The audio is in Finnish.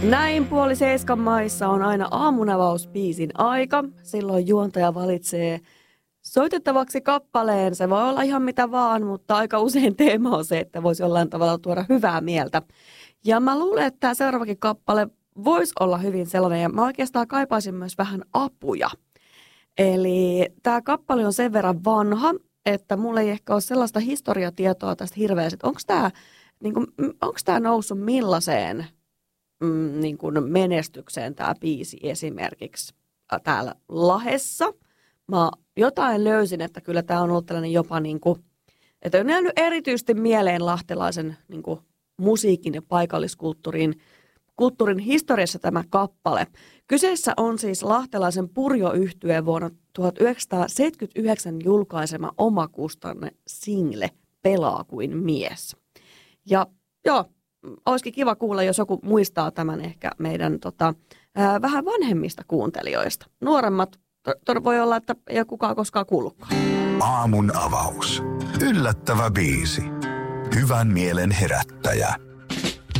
Näin 6:30 maissa on aina aamunavausbiisin aika. Silloin juontaja valitsee soitettavaksi kappaleen. Se voi olla ihan mitä vaan, mutta aika usein teema on se, että voisi jollain tavalla tuoda hyvää mieltä. Ja mä luulen, että tämä seuraavakin kappale voisi olla hyvin sellainen, ja mä oikeastaan kaipaisin myös vähän apuja. Eli tämä kappale on sen verran vanha, että mulla ei ehkä ole sellaista historiatietoa tästä hirveästi. Onko tämä noussut millaiseen niin kuin menestykseen tämä biisi esimerkiksi täällä Lahdessa? Mä jotain löysin, että kyllä tämä on ollut tällainen jopa niin kuin, että on jäänyt erityisesti mieleen lahtelaisen niin kuin musiikin ja paikalliskulttuurin historiassa tämä kappale. Kyseessä on siis lahtelaisen Purjo-yhtyeen vuonna 1979 julkaisema omakustanne single Pelaa kuin mies. Ja joo, olisikin kiva kuulla, jos joku muistaa tämän ehkä meidän vähän vanhemmista kuuntelijoista. Nuoremmat voi olla, että ei ole kukaan koskaan kuullutkaan. Aamun avaus. Yllättävä biisi. Hyvän mielen herättäjä.